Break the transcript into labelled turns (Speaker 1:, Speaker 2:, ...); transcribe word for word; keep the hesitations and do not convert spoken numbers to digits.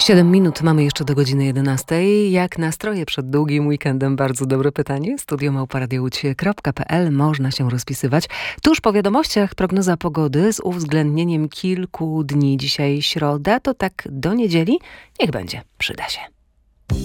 Speaker 1: Siedem minut mamy jeszcze do godziny jedenastej. Jak nastroje przed długim weekendem? Bardzo dobre pytanie. studio małpa radio łódź kropka pe el. Można się rozpisywać. Tuż po wiadomościach prognoza pogody z uwzględnieniem kilku dni. Dzisiaj środa, to tak do niedzieli. Niech będzie. Przyda się.